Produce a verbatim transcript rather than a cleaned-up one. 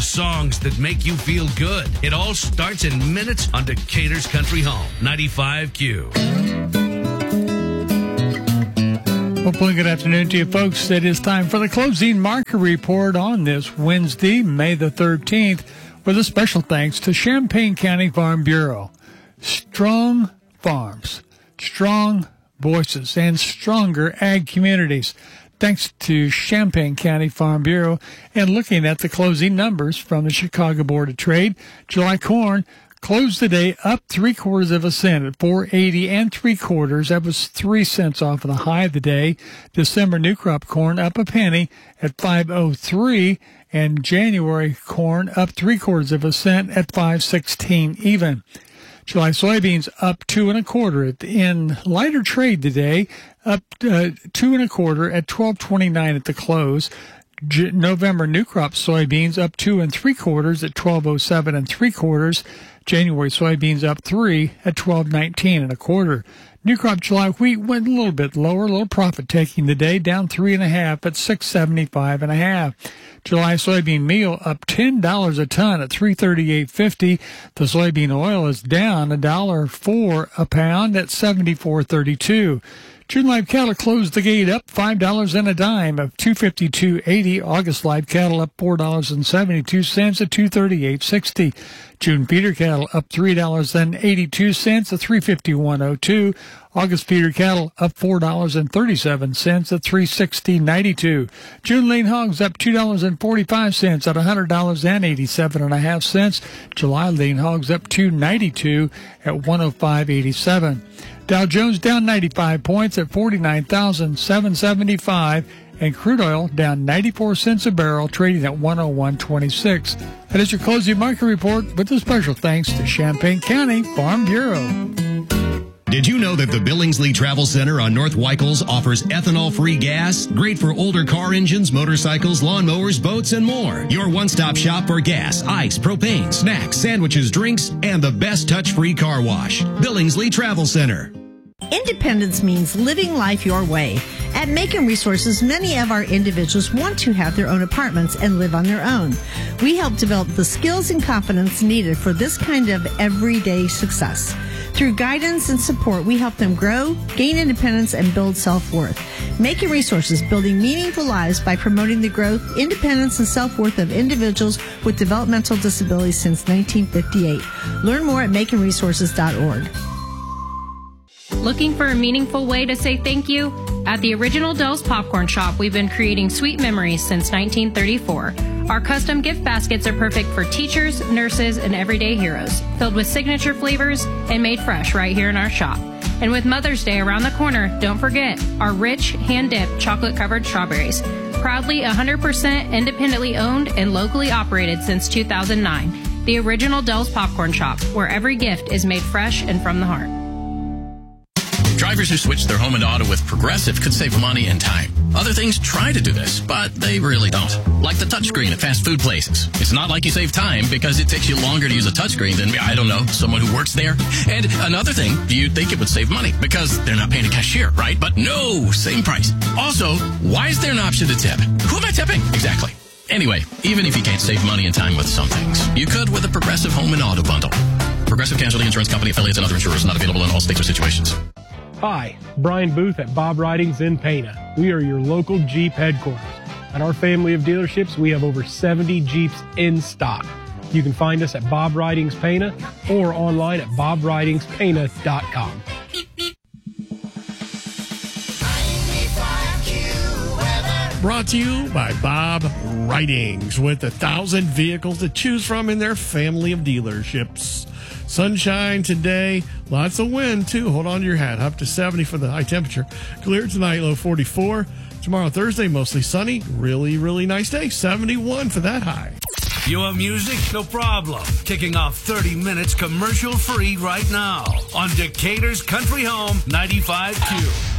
songs that make you feel good. It all starts in minutes on Decatur's Country Home, ninety-five Q. Hopefully, good afternoon to you folks. It is time for the closing market report on this Wednesday, May the thirteenth, with a special thanks to Champaign County Farm Bureau. Strong farms, strong voices, and stronger ag communities. Thanks to Champaign County Farm Bureau. And looking at the closing numbers from the Chicago Board of Trade, July corn closed the day up three quarters of a cent at four eighty and three quarters. That was three cents off of the high of the day. December new crop corn up a penny at five oh three, and January corn up three quarters of a cent at five sixteen even. July soybeans up two and a quarter. In lighter trade today, up uh, two and a quarter at twelve twenty-nine at the close. J- November new crop soybeans up two and three quarters at twelve oh seven and three quarters. January soybeans up three at twelve nineteen and a quarter. New crop July wheat went a little bit lower, a little profit taking the day, down three and a half at six seventy-five and a half. July soybean meal up ten dollars a ton at three thirty-eight fifty. The soybean oil is down a dollar four a pound at seventy-four thirty-two. June live cattle closed the gate up five dollars and a dime of two fifty-two eighty. August live cattle up four dollars and seventy-two cents at two thirty-eight sixty. June feeder cattle up three dollars and eighty-two cents at three fifty-one oh two. August feeder cattle up four dollars and thirty-seven cents at three sixty ninety-two. June lean hogs up two dollars and forty-five cents at one hundred dollars and eighty-seven and a half cents. July lean hogs up two ninety-two at one oh five eighty-seven. Dow Jones down ninety-five points at forty-nine thousand seven hundred seventy-five, and crude oil down ninety-four cents a barrel, trading at one oh one twenty-six. That is your closing market report with a special thanks to Champaign County Farm Bureau. Did you know that the Billingsley Travel Center on North Weichels offers ethanol-free gas? Great for older car engines, motorcycles, lawnmowers, boats, and more. Your one-stop shop for gas, ice, propane, snacks, sandwiches, drinks, and the best touch-free car wash. Billingsley Travel Center. Independence means living life your way. At Macon Resources, many of our individuals want to have their own apartments and live on their own. We help develop the skills and confidence needed for this kind of everyday success. Through guidance and support, we help them grow, gain independence, and build self-worth. Macon Resources, building meaningful lives by promoting the growth, independence, and self-worth of individuals with developmental disabilities since nineteen fifty-eight. Learn more at macon resources dot org. Looking for a meaningful way to say thank you? At the Original Dell's Popcorn Shop, we've been creating sweet memories since nineteen thirty-four. Our custom gift baskets are perfect for teachers, nurses, and everyday heroes, filled with signature flavors and made fresh right here in our shop. And with Mother's Day around the corner, don't forget our rich, hand-dipped, chocolate-covered strawberries. Proudly one hundred percent independently owned and locally operated since two thousand nine. The Original Dell's Popcorn Shop, where every gift is made fresh and from the heart. Drivers who switch their home and auto with Progressive could save money and time. Other things try to do this, but they really don't. Like the touchscreen at fast food places. It's not like you save time because it takes you longer to use a touchscreen than, I don't know, someone who works there. And another thing, you'd think it would save money because they're not paying a cashier, right? But no, same price. Also, why is there an option to tip? Who am I tipping? Exactly. Anyway, even if you can't save money and time with some things, you could with a Progressive home and auto bundle. Progressive Casualty Insurance Company, affiliates, and other insurers not available in all states or situations. Hi, Brian Booth at Bob Ridings in Pana. We are your local Jeep headquarters. At our family of dealerships, we have over seventy Jeeps in stock. You can find us at Bob Ridings Pana or online at bob ridings pana dot com. Brought to you by Bob Ridings, with a thousand vehicles to choose from in their family of dealerships. Sunshine today, lots of wind too. Hold on to your hat. Up to seventy for the high temperature. Clear tonight, low forty-four. Tomorrow, Thursday, mostly sunny. Really, really nice day. seventy-one for that high. You want music? No problem. Kicking off thirty minutes commercial free right now on Decatur's Country Home, ninety-five Q.